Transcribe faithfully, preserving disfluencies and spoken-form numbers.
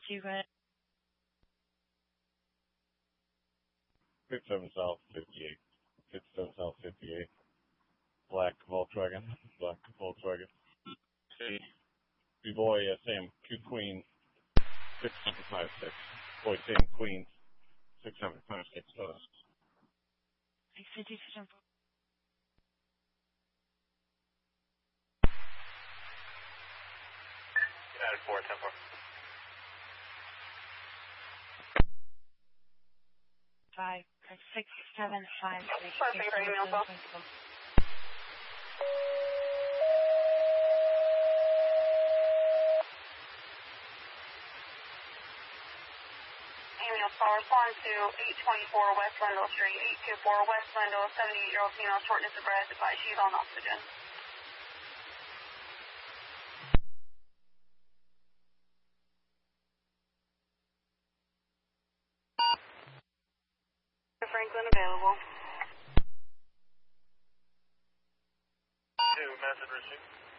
Cuban. fifty-seven South, fifty-eight. fifty-seven South, fifty-eight. Black Volkswagen. Black Volkswagen. C. B-Boy, uh, Sam, Q Queen, six seven five six. Boy, Sam, Queen, six seven five six. Uh, I said you should jump. United four, ten four. Five, uh, six, seven, five, six. Perfect, for email call. Email call, respond to eight twenty-four West Lendell Street, eight two four West Lendell, seventy-eight-year-old female, shortness of breath, advice she's on oxygen. Franklin available. Two, message received.